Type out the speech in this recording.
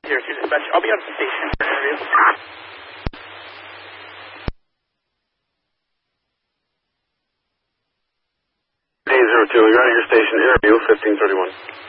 Dispatch. I'll be on station for interview. A02, we got at your station interview, 1531.